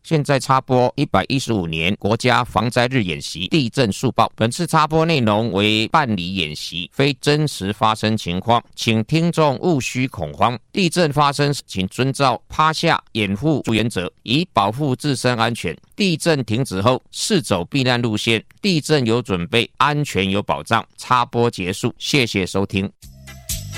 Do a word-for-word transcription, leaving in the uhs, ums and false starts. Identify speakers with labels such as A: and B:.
A: 现在插播一百一十五年国家防灾日演习地震速报。本次插播内容为办理演习，非真实发生情况，请听众勿需恐慌。地震发生时，请遵照趴下掩护原则，以保护自身安全。地震停止后，试走避难路线。地震有准备，安全有保障。插播结束，谢谢收听。